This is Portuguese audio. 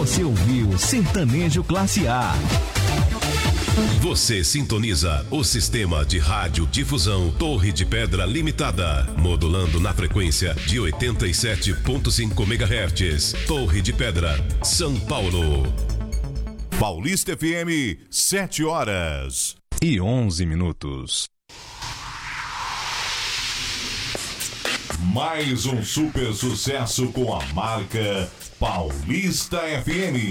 Você ouviu Sertanejo Classe A. Você sintoniza o sistema de radiodifusão Torre de Pedra Limitada, modulando na frequência de 87.5 MHz. Torre de Pedra, São Paulo. Paulista FM, 7h11. Mais um super sucesso com a marca Paulista FM.